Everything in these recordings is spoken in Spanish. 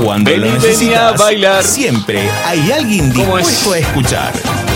Cuando Vení, lo vení necesitas, a bailar. siempre hay alguien dispuesto a escuchar.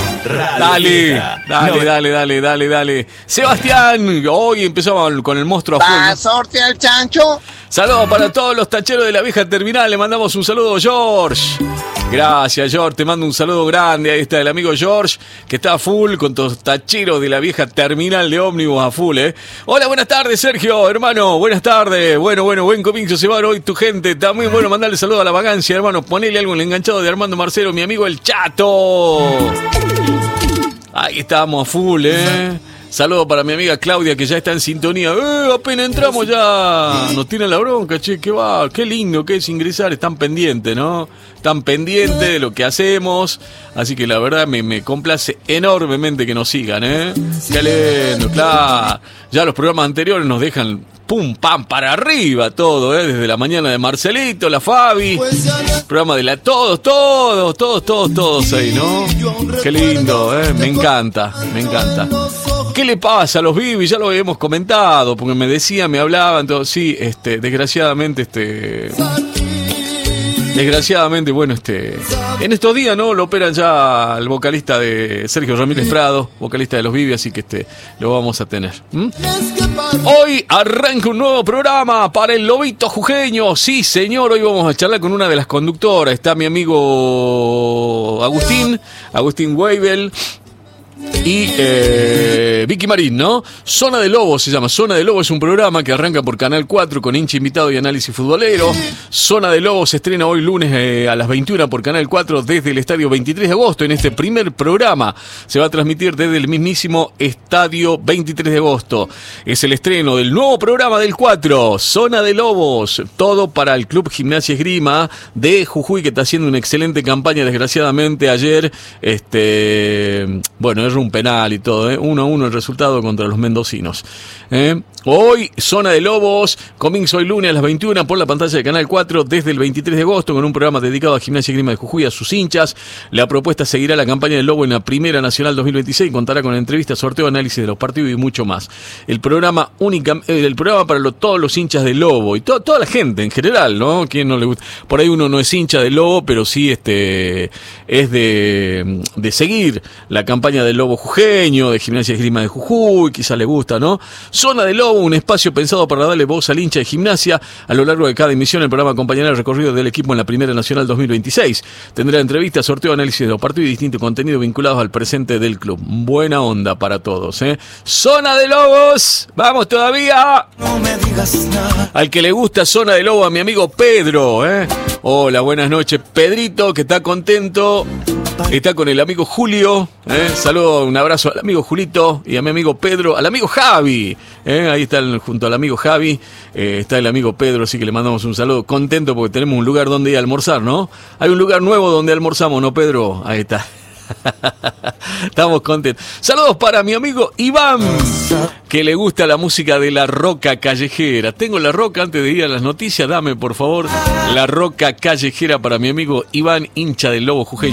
Dale. Sebastián, hoy empezamos con el monstruo a full. ¿Va a sortear el chancho? Saludos para todos los tacheros de la vieja terminal. Le mandamos un saludo, George. Gracias, George. Te mando un saludo grande. Ahí está el amigo George, que está a full con todos los tacheros de la vieja terminal de ómnibus a full, Hola, buenas tardes, Sergio, hermano. Buenas tardes. Bueno, buen comienzo se va hoy tu gente. También, bueno, mandarle saludo a la vagancia, hermano. Ponele algo en el enganchado de Armando Marcelo, mi amigo el Chato. Ahí estamos a full, Saludos para mi amiga Claudia, que ya está en sintonía. Apenas entramos ya nos tiran la bronca, che, qué lindo que es ingresar. Están pendientes, ¿no? Están pendientes de lo que hacemos. Así que la verdad me complace enormemente que nos sigan, Qué lindo, claro. Ya los programas anteriores nos dejan pum, pam, para arriba todo, desde la mañana de Marcelito, la Fabi, programa de todos ahí, ¿no? Qué lindo, me encanta. ¿Qué le pasa a los Bibis? Ya lo habíamos comentado, porque me hablaban, todo, sí, desgraciadamente, bueno, en estos días, ¿no? Lo operan ya el vocalista de Sergio Ramírez Prado, vocalista de los Vivi, así que lo vamos a tener. Hoy arranca un nuevo programa para el Lobito Jujeño. Sí, señor, hoy vamos a charlar con una de las conductoras. Está mi amigo Agustín Weibel. Y Vicky Marín, ¿no? Zona de Lobo se llama. Zona de Lobo es un programa que arranca por Canal 4 con hincha invitado y análisis futbolero. Zona de Lobo se estrena hoy lunes a las 21 por Canal 4 desde el Estadio 23 de agosto. En este primer programa se va a transmitir desde el mismísimo Estadio 23 de agosto. Es el estreno del nuevo programa del 4, Zona de Lobos. Todo para el Club Gimnasia Esgrima de Jujuy, que está haciendo una excelente campaña. Desgraciadamente ayer, bueno, es un penal y todo, 1-1 el resultado contra los mendocinos. Hoy, Zona de Lobos, comienza hoy lunes a las 21 por la pantalla de Canal 4 desde el 23 de agosto con un programa dedicado a Gimnasia Esgrima de Jujuy, a sus hinchas. La propuesta seguirá la campaña del Lobo en la Primera Nacional 2026 y contará con entrevistas, sorteo, análisis de los partidos y mucho más. El programa para todos los hinchas del Lobo y toda la gente en general, ¿no? ¿Quién no le gusta? Por ahí uno no es hincha del Lobo, pero sí es de seguir la campaña del Lobo Jujeño, de Gimnasia Esgrima de Jujuy, quizá le gusta, ¿no? Zona de Lobo, un espacio pensado para darle voz al hincha de Gimnasia. A lo largo de cada emisión, el programa acompañará el recorrido del equipo en la Primera Nacional 2026. Tendrá entrevistas, sorteo, análisis de los partidos y distinto contenido vinculados al presente del club. Buena onda para todos, Zona de Lobos, vamos todavía. No me digas nada. Al que le gusta Zona de Lobo, a mi amigo Pedro, Hola, buenas noches, Pedrito, que está contento. Está con el amigo Julio, saludo, un abrazo al amigo Julito y a mi amigo Pedro, al amigo Javi, ahí está junto al amigo Javi, está el amigo Pedro, así que le mandamos un saludo, contento porque tenemos un lugar donde ir a almorzar, ¿no? Hay un lugar nuevo donde almorzamos, ¿no, Pedro? Ahí está. Estamos contentos. Saludos para mi amigo Iván, que le gusta la música de la roca callejera. Tengo la roca, antes de ir a las noticias, dame por favor la roca callejera para mi amigo Iván, hincha del Lobo Jujeño.